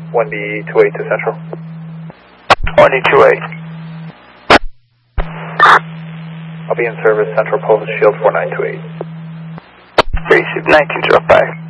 1D28 to Central. 1D28. I'll be in service, Central Post, Shield 4928. Receive 1905.